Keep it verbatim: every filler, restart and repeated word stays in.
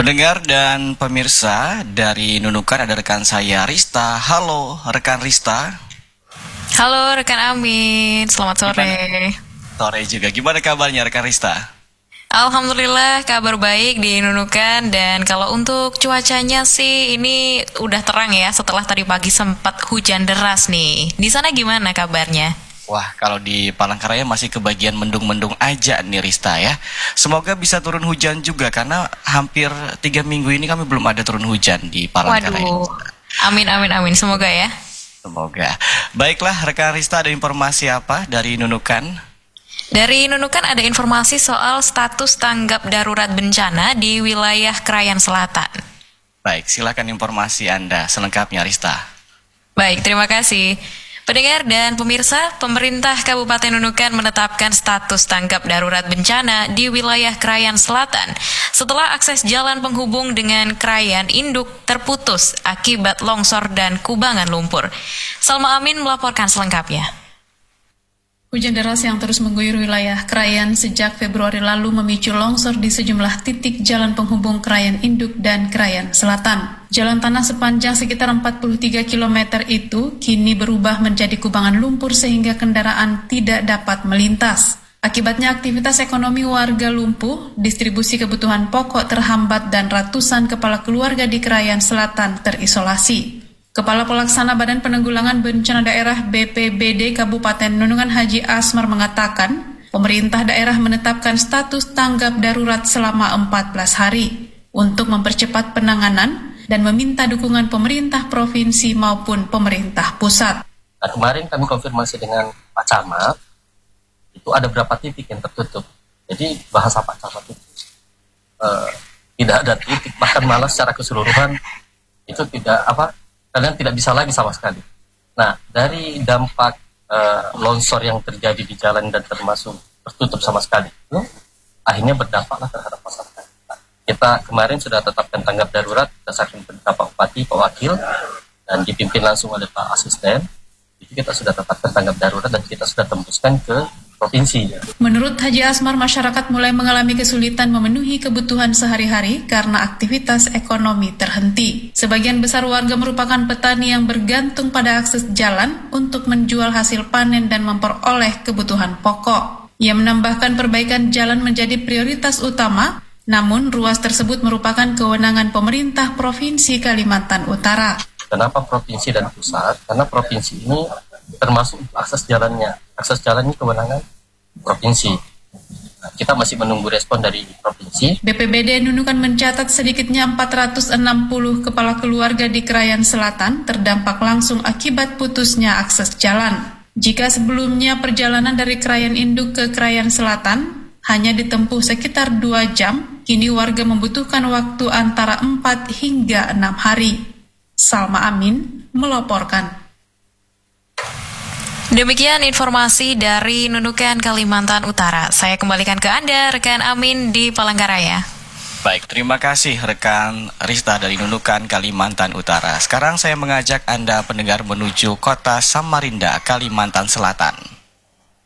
Pendengar dan pemirsa, dari Nunukan ada rekan saya Rista. Halo rekan Rista. Halo rekan Amin, selamat sore. Gimana? Sore juga, gimana kabarnya rekan Rista? Alhamdulillah kabar baik di Nunukan. Dan kalau untuk cuacanya sih ini udah terang ya, setelah tadi pagi sempat hujan deras nih. Di sana gimana kabarnya? Wah, kalau di Palangkaraya masih kebagian mendung-mendung aja nih Rista ya. Semoga bisa turun hujan juga, karena hampir tiga minggu ini kami belum ada turun hujan di Palangkaraya. Waduh, amin amin amin, semoga ya. Semoga. Baiklah rekan Rista, ada informasi apa dari Nunukan? Dari Nunukan ada informasi soal status tanggap darurat bencana di wilayah Krayan Selatan. Baik, silakan informasi Anda selengkapnya Rista. Baik, terima kasih. Pendengar dan pemirsa, pemerintah Kabupaten Nunukan menetapkan status tanggap darurat bencana di wilayah Krayan Selatan setelah akses jalan penghubung dengan Krayan Induk terputus akibat longsor dan kubangan lumpur. Salma Amin melaporkan selengkapnya. Hujan deras yang terus mengguyur wilayah Krayan sejak Februari lalu memicu longsor di sejumlah titik jalan penghubung Krayan Induk dan Krayan Selatan. Jalan tanah sepanjang sekitar empat puluh tiga kilometer itu kini berubah menjadi kubangan lumpur sehingga kendaraan tidak dapat melintas. Akibatnya aktivitas ekonomi warga lumpuh, distribusi kebutuhan pokok terhambat dan ratusan kepala keluarga di Krayan Selatan terisolasi. Kepala Pelaksana Badan Penanggulangan Bencana Daerah B P B D Kabupaten Nunukan Haji Asmar mengatakan, pemerintah daerah menetapkan status tanggap darurat selama empat belas hari untuk mempercepat penanganan dan meminta dukungan pemerintah provinsi maupun pemerintah pusat. Nah, kemarin kami konfirmasi dengan Pak Camat, itu ada beberapa titik yang tertutup. Jadi bahasa Pak Camat itu uh, tidak ada titik, bahkan malah secara keseluruhan itu tidak apa. Kalian tidak bisa lagi sama sekali. Nah, dari dampak uh, longsor yang terjadi di jalan dan termasuk tertutup sama sekali, itu akhirnya berdampaklah terhadap masyarakat. Kita kemarin sudah tetapkan tanggap darurat berdasarkan perintah Pak Bupati, Pak Wakil, dan dipimpin langsung oleh Pak Asisten. Itu kita sudah tetapkan tanggap darurat dan kita sudah tembuskan ke provinsi. Menurut Haji Asmar, masyarakat mulai mengalami kesulitan memenuhi kebutuhan sehari-hari karena aktivitas ekonomi terhenti. Sebagian besar warga merupakan petani yang bergantung pada akses jalan untuk menjual hasil panen dan memperoleh kebutuhan pokok. Ia menambahkan perbaikan jalan menjadi prioritas utama, namun ruas tersebut merupakan kewenangan pemerintah Provinsi Kalimantan Utara. Kenapa provinsi dan pusat? Karena provinsi ini termasuk akses jalannya. Akses jalan ini kewenangan provinsi. Nah, kita masih menunggu respon dari provinsi. B P B D Nunukan mencatat sedikitnya empat ratus enam puluh kepala keluarga di Krayan Selatan terdampak langsung akibat putusnya akses jalan. Jika sebelumnya perjalanan dari Krayan Induk ke Krayan Selatan hanya ditempuh sekitar dua jam, kini warga membutuhkan waktu antara empat hingga enam hari. Salma Amin melaporkan. Demikian informasi dari Nunukan, Kalimantan Utara. Saya kembalikan ke Anda, rekan Amin di Palangkaraya. Baik, terima kasih rekan Rista dari Nunukan, Kalimantan Utara. Sekarang saya mengajak Anda pendengar menuju kota Samarinda, Kalimantan Selatan.